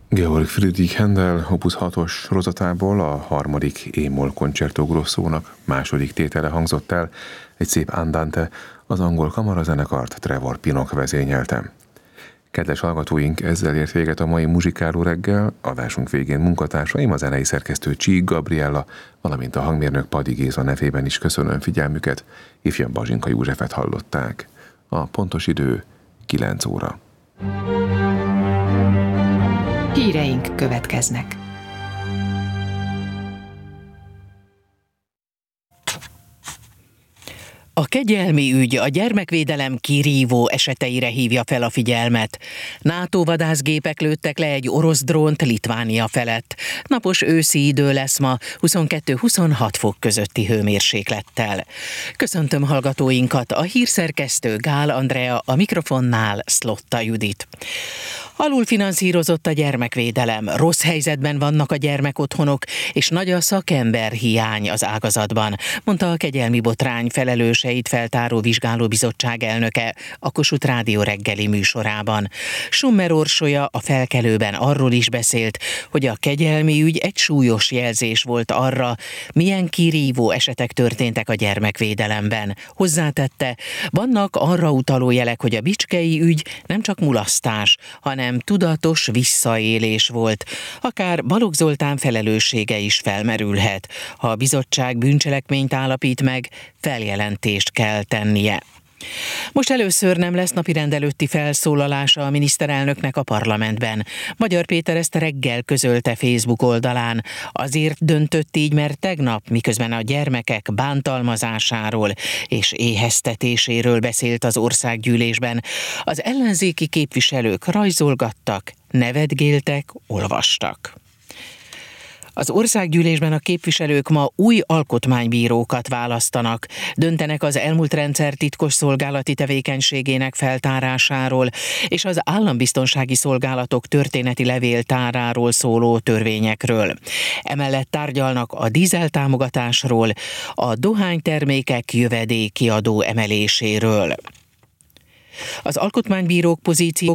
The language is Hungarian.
Georg Friedrich Händel Opus 6-os sorozatából a harmadik E-moll Concerto Grossónak második tétele hangzott el, egy szép andante, az angol kamarazenekart Trevor Pinnock vezényelte. Kedves hallgatóink, ezzel ért véget a mai muzsikáló reggel, adásunk végén munkatársaim, a zenei szerkesztő Csík Gabriella, valamint a hangmérnök Padi Géza nevében is köszönöm figyelmüket, ifjabb Bazsinka Józsefet hallották. A pontos idő 9 óra. Híreink következnek. A kegyelmi ügy a gyermekvédelem kirívó eseteire hívja fel a figyelmet. NATO vadászgépek lőttek le egy orosz drónt Litvánia felett. Napos őszi idő lesz ma, 22-26 fok közötti hőmérséklettel. Köszöntöm hallgatóinkat, a hírszerkesztő Gál Andrea, a mikrofonnál Szlotta Judit. Alulfinanszírozott a gyermekvédelem, rossz helyzetben vannak a gyermekotthonok, és nagy a szakemberhiány az ágazatban, mondta a kegyelmi botrány felelőseit feltáró vizsgálóbizottság elnöke a Kossuth Rádió reggeli műsorában. Summer Orsolya a Felkelőben arról is beszélt, hogy a kegyelmi ügy egy súlyos jelzés volt arra, milyen kirívó esetek történtek a gyermekvédelemben. Hozzátette, vannak arra utaló jelek, hogy a bicskei ügy nem csak mulasztás, hanem tudatos visszaélés volt. Akár Balogh Zoltán felelőssége is felmerülhet. Ha a bizottság bűncselekményt állapít meg, feljelentést kell tennie. Most először nem lesz napirend előtti felszólalása a miniszterelnöknek a parlamentben. Magyar Péter ezt reggel közölte Facebook oldalán. Azért döntött így, mert tegnap, miközben a gyermekek bántalmazásáról és éheztetéséről beszélt az országgyűlésben, az ellenzéki képviselők rajzolgattak, nevetgéltek, olvastak. Az országgyűlésben a képviselők ma új alkotmánybírókat választanak, döntenek az elmúlt rendszer titkosszolgálati tevékenységének feltárásáról és az állambiztonsági szolgálatok történeti levéltáráról szóló törvényekről. Emellett tárgyalnak a dízeltámogatásról, a dohánytermékek jövedéki adó emeléséről. Az alkotmánybírók pozíció